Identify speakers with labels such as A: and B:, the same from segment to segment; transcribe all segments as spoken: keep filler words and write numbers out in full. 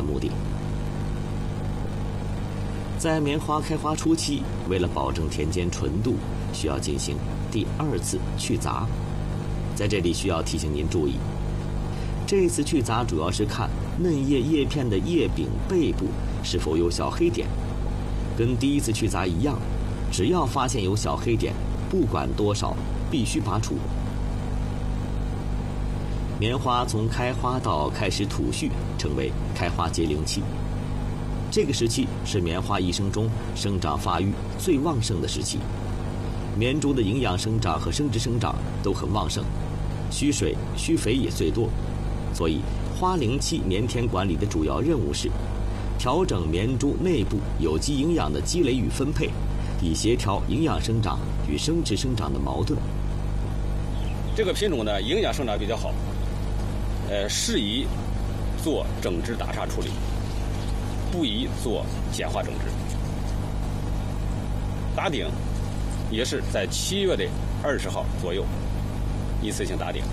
A: 的目的。在棉花开花初期，为了保证田间纯度，需要进行第二次去杂。在这里需要提醒您注意，这次去杂主要是看嫩叶叶片的叶柄背部是否有小黑点，跟第一次去杂一样，只要发现有小黑点，不管多少，必须拔除。棉花从开花到开始吐絮，称为开花结龄期。这个时期是棉花一生中生长发育最旺盛的时期，棉株的营养生长和生殖生长都很旺盛，需水需肥也最多。所以花龄期棉田管理的主要任务是调整棉株内部有机营养的积累与分配，以协调营养生长与生殖生长的矛盾。
B: 这个品种呢，营养生长比较好，呃，适宜做整枝打杈处理，不宜做简化整枝。打顶也是在七月的二十号左右一次性打顶。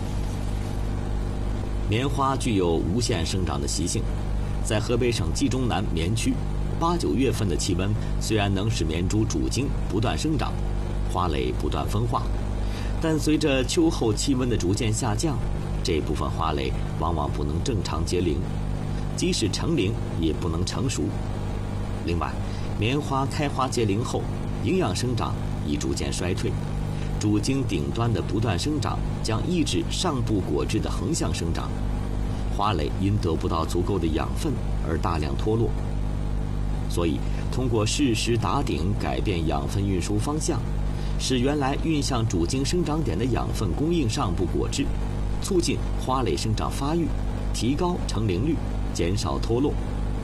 A: 棉花具有无限生长的习性，在河北省冀中南棉区，八九月份的气温虽然能使棉株主茎不断生长，花蕾不断分化，但随着秋后气温的逐渐下降，这部分花蕾往往不能正常结龄，即使成龄也不能成熟。另外，棉花开花结龄后，营养生长已逐渐衰退，主茎顶端的不断生长将抑制上部果枝的横向生长，花蕾因得不到足够的养分而大量脱落。所以，通过适时打顶改变养分运输方向，使原来运向主茎生长点的养分供应上部果枝，促进花蕾生长发育，提高成龄率，减少脱落。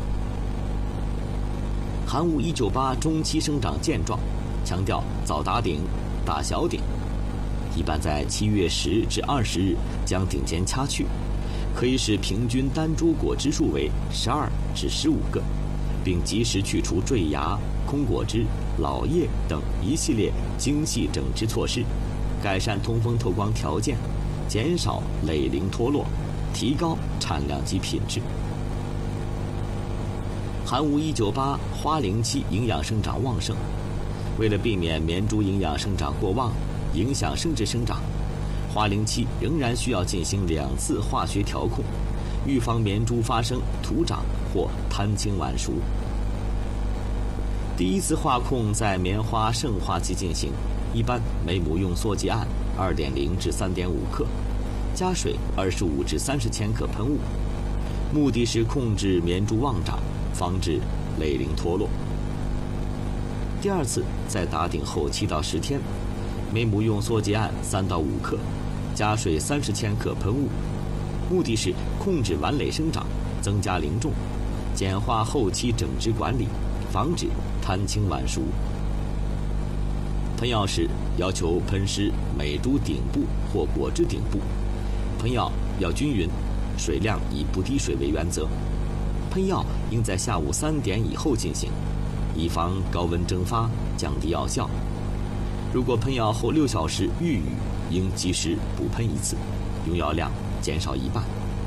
A: 寒雾一九八中期生长健壮，强调早打顶、打小顶，一般在七月十至二十日将顶尖掐去，可以使平均单株果枝数为十二至十五个，并及时去除坠芽、空果枝、老叶等一系列精细整枝措施，改善通风透光条件，减少蕾龄脱落，提高产量及品质。寒雾一九八花龄期营养生长旺盛，为了避免棉株营养生长过旺，影响生殖生长，花龄期仍然需要进行两次化学调控，预防棉株发生徒长或贪青晚熟。第一次化控在棉花盛花期进行，一般每亩用唑稷胺 二点零 至 三点五 克，加水二十五至三十千克喷雾，目的是控制棉株旺长，防止蕾龄脱落。第二次在打顶后七到十天，每亩用唑稷胺三到五克，加水三十千克喷雾，目的是控制晚蕾生长，增加龄重，简化后期整枝管理，防止贪青晚熟。喷药时要求喷施每株顶部或果枝顶部，喷药要均匀，水量以不滴水为原则。喷药应在下午三点以后进行，以防高温蒸发，降低药效。如果喷药后六小时遇雨，应及时补喷一次，用药量减少一半。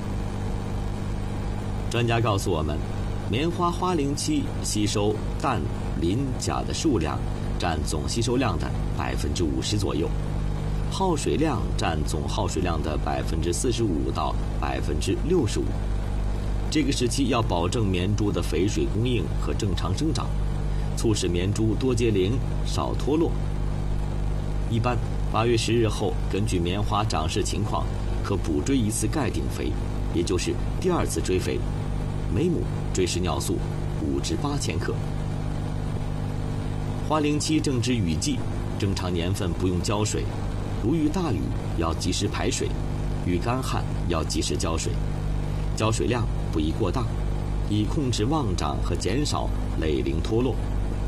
A: 专家告诉我们，棉花花龄期吸收氮、磷、钾的数量占总吸收量的百分之五十左右，耗水量占总耗水量的百分之四十五到百分之六十五。这个时期要保证棉株的肥水供应和正常生长，促使棉株多结龄、少脱落。一般八月十日后，根据棉花长势情况，可补追一次钙顶肥，也就是第二次追肥，每亩追施尿素五至八千克。花龄期正值雨季，正常年份不用浇水，如遇大雨要及时排水，遇干旱要及时浇水，浇水量不宜过大，以控制旺长和减少蕾龄脱落。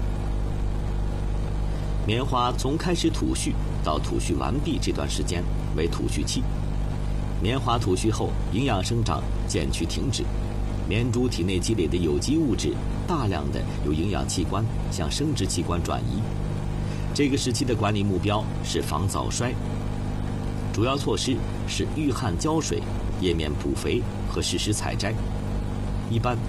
A: 棉花从开始吐絮到吐絮完毕这段时间为吐絮期，棉花吐絮后营养生长渐趋停止，棉株体内积累的有机物质大量的由营养器官向生殖器官转移。这个时期的管理目标是防早衰，主要措施是御旱浇水、叶面补肥和适时采摘。一般